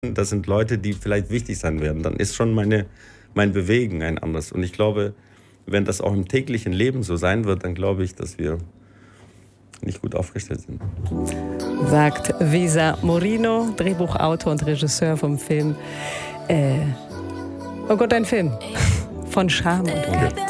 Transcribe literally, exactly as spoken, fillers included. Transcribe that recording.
Das sind Leute, die vielleicht wichtig sein werden. Dann ist schon meine, mein Bewegen ein anderes. Und ich glaube, wenn das auch im täglichen Leben so sein wird, dann glaube ich, dass wir nicht gut aufgestellt sind. Sagt Visa Morino, Drehbuchautor und Regisseur vom Film. Äh, oh Gott, ein Film von Scham und Geld.